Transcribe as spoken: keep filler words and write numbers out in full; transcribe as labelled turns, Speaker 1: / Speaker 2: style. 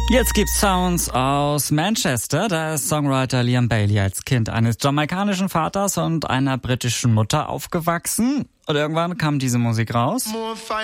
Speaker 1: Jetzt gibt's Sounds aus Manchester. Da ist Songwriter Liam Bailey als Kind eines jamaikanischen Vaters und einer britischen Mutter aufgewachsen. Und irgendwann kam diese Musik raus.